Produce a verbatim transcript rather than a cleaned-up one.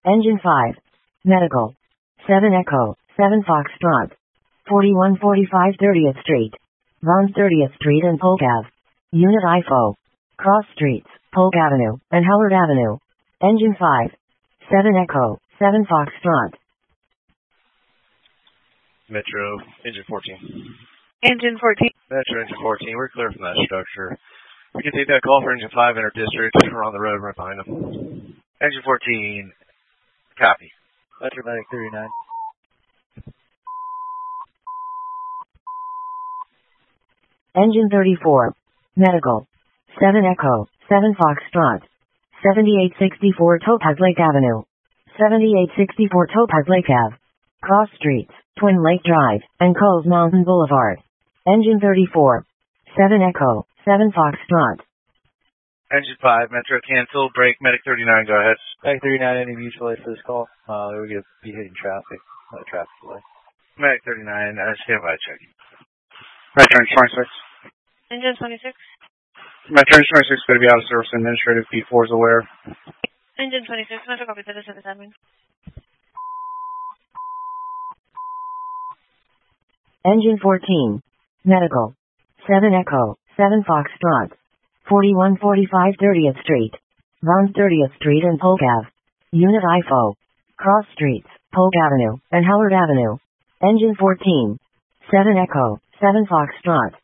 Engine five. Medical. seven Echo, seven Foxtrot. forty-one forty-five thirtieth Street. Vons thirtieth Street and Polk Ave. Unit I F O. Cross Streets, Polk Avenue, and Howard Avenue. Engine five. seven Echo, seven Foxtrot. Metro, engine fourteen. Engine fourteen. Metro, engine fourteen. We're clear from that structure. We can take that call for engine five in our district. We're on the road right behind them. Engine fourteen, copy. Metro Medic thirty-nine. Engine thirty-four. Medical. seven Echo, seven Foxtrot. seventy-eight sixty-four Topaz Lake Avenue. seventy-eight sixty-four Topaz Lake Ave. Cross Streets, Twin Lake Drive, and Coles Mountain Boulevard. Engine thirty-four. seven Echo, seven Foxtrot. Engine five, Metro cancel, break, Medic thirty-nine, go ahead. Medic thirty-nine, any mutual aid for this call? Uh, we're going to be hitting traffic, uh, traffic delay. Medic thirty-nine, uh, stand by, check. Metro engine twenty-six. Engine twenty-six. Metro engine twenty-six going to be out of service and administrative. B four is aware. Engine twenty-six. Metro copy that is at the admin. Engine fourteen. Medical. seven Echo, seven Foxtrot. forty-one forty-five thirtieth Street. Vons thirtieth Street and Polk Ave. Unit I F O. Cross Streets, Polk Avenue, and Howard Avenue. Engine fourteen. seven Echo, seven Foxtrot.